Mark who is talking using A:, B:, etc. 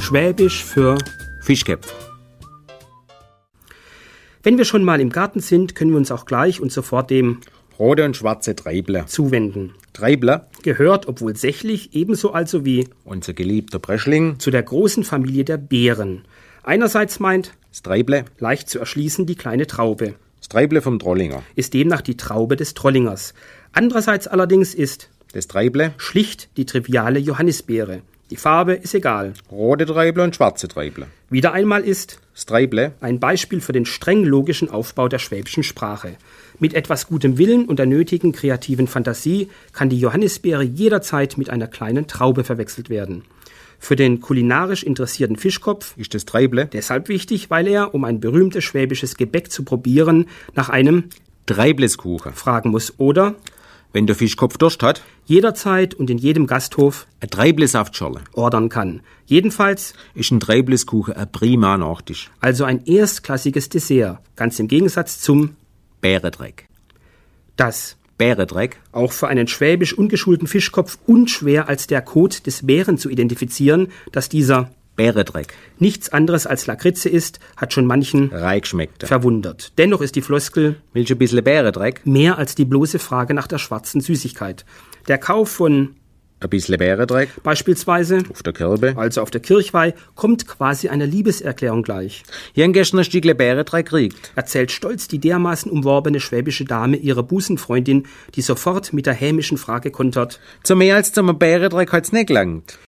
A: Schwäbisch für
B: Fischköpfe.
A: Wenn wir schon mal im Garten sind, können wir uns auch gleich und sofort dem
B: Rote und schwarze Treibler.
A: zuwenden.
B: Treibler,
A: Gehört, obwohl sächlich, ebenso also wie
B: unser geliebter Bröschling.
A: zu der großen Familie der Beeren. Einerseits meint,
B: Das Treibler,
A: leicht zu erschließen, die kleine Traube.
B: das Treibler vom Trollinger.
A: Ist demnach die Traube des Trollingers. Andererseits allerdings ist
B: Das Treibler,
A: schlicht die triviale Johannisbeere. Die Farbe ist egal.
B: rote Treibler und schwarze Treibler.
A: Wieder einmal ist
B: Das Treibler,
A: ein Beispiel für den streng logischen Aufbau der schwäbischen Sprache. Mit etwas gutem Willen und der nötigen kreativen Fantasie kann die Johannisbeere jederzeit mit einer kleinen Traube verwechselt werden. Für den kulinarisch interessierten Fischkopf
B: ist das Treibler,
A: deshalb wichtig, weil er, um ein berühmtes schwäbisches Gebäck zu probieren, nach einem
B: Treibleskuchen.
A: fragen muss oder
B: Wenn der Fischkopf Durst hat,
A: jederzeit und in jedem Gasthof
B: eine Treiblesaftschorle.
A: ordern kann. Jedenfalls
B: Ist ein Treibleskuchen ein prima Nachtisch.
A: also ein erstklassiges Dessert, ganz im Gegensatz zum
B: Bärendreck.
A: das.
B: Bärendreck,
A: Auch für einen schwäbisch ungeschulten Fischkopf unschwer als der Kot des Bären zu identifizieren, dass dieser
B: Bärendreck.
A: nichts anderes als Lakritze ist, hat schon manchen
B: Reichschmeckte.
A: verwundert. Dennoch ist die Floskel
B: Willst du ein bisschen Bärendreck?
A: mehr als die bloße Frage nach der schwarzen Süßigkeit. Der Kauf von
B: Ein bisschen Bärendreck
A: beispielsweise,
B: auf der Kirbe.
A: also auf der Kirchweih, kommt quasi einer Liebeserklärung gleich.
B: Hier haben gestern ein Stückle Bärendreck gekriegt.
A: Erzählt stolz die dermaßen umworbene schwäbische Dame ihrer Busenfreundin, die sofort mit der hämischen Frage kontert:
B: Zu mehr als zum Bärendreck hat's nicht gelangt.